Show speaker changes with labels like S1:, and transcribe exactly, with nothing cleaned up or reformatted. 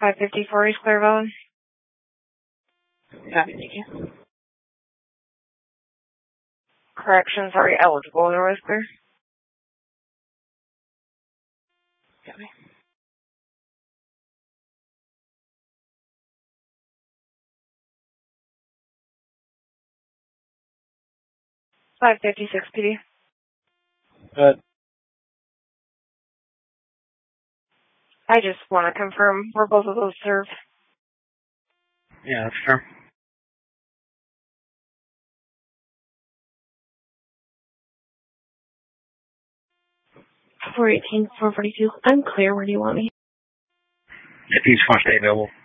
S1: five fifty-four East Clairville.
S2: Copy, thank you.
S1: Corrections, are you eligible otherwise clear?
S2: Copy.
S1: five fifty-six P D.
S3: Good.
S1: I just want to confirm where both of those serve.
S3: Yeah, that's fair.
S2: four eighteen, four forty-two. I'm clear. Where do you want me?
S3: If he's going to stay available.